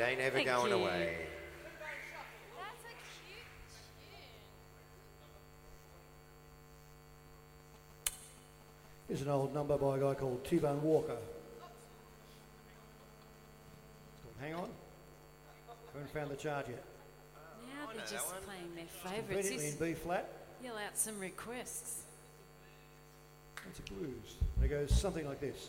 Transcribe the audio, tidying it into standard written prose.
ain't ever Thank going you. away. That's a cute tune. Here's an old number by a guy called T-Bone Walker. It's called Hang On. Haven't found the chart yet. Now they're know that just one. playing their It's favourites. conveniently in B flat. Yell out some requests. It's a blues. And it goes something like this.